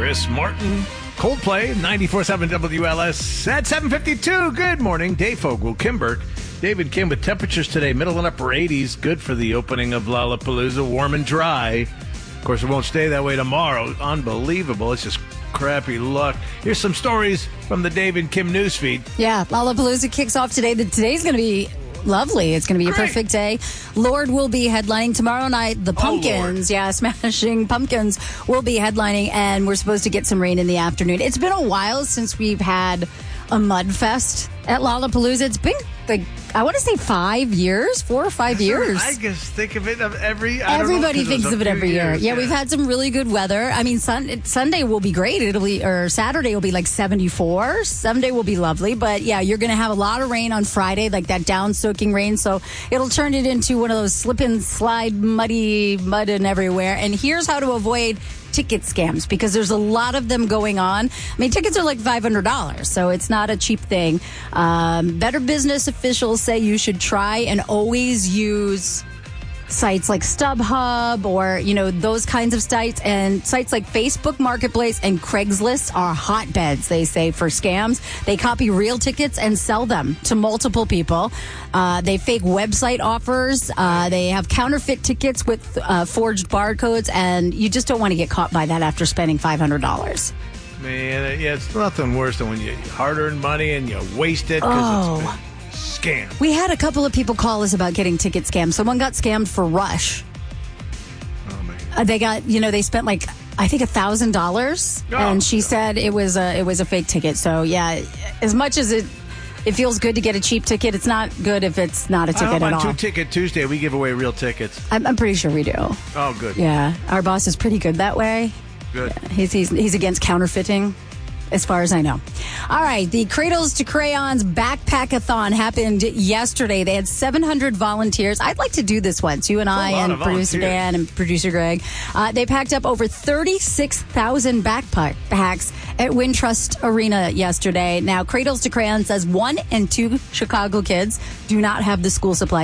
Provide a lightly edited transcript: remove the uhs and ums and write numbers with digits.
Chris Martin, Coldplay, 94.7 WLS at 7:52. Good morning. Dave Fogel, Kim Burke, David Kim with temperatures today, middle and upper 80s. Good for the opening of Lollapalooza, warm and dry. Of course, it won't stay that way tomorrow. Unbelievable. It's just crappy luck. Here's some stories from the Dave and Kim newsfeed. Yeah, Lollapalooza kicks off today. Today's going to be lovely. It's going to be a perfect day. Lorde will be headlining tomorrow night. The Pumpkins, Smashing Pumpkins will be headlining, and we're supposed to get some rain in the afternoon. It's been a while since we've had a mud fest at Lollapalooza. It's been I want to say 4 or 5 years. I just think of it Everybody thinks of it every year. Yeah, we've had some really good weather. I mean, Sunday will be great. Saturday will be like 74. Sunday will be lovely. But yeah, you're going to have a lot of rain on Friday, like that down soaking rain. So it'll turn it into one of those slip and slide, mud and everywhere. And here's how to avoid ticket scams, because there's a lot of them going on. I mean, tickets are like $500, so it's not a cheap thing. Better Business officials say you should try and always use sites like StubHub or, those kinds of sites, and sites like Facebook Marketplace and Craigslist are hotbeds, they say, for scams. They copy real tickets and sell them to multiple people. They fake website offers. They have counterfeit tickets with forged barcodes, and you just don't want to get caught by that after spending $500. Man, yeah, it's nothing worse than when you hard-earned money and you waste it because it's scam. We had a couple of people call us about getting ticket scams. Someone got scammed for Rush. Oh, man. They got, they spent like, I think $1,000, and she said it was a fake ticket. So yeah, as much as it feels good to get a cheap ticket, it's not good if it's not a ticket at all. On 2 Ticket Tuesday, we give away real tickets. I'm pretty sure we do. Oh, good. Yeah, our boss is pretty good that way. Good. Yeah, he's against counterfeiting, as far as I know. All right, the Cradles to Crayons Backpack-a-thon happened yesterday. They had 700 volunteers. I'd like to do this once, you and I and producer Dan and producer Greg. They packed up over 36,000 backpacks at Wintrust Arena yesterday. Now, Cradles to Crayons says 1 and 2 Chicago kids do not have the school supplies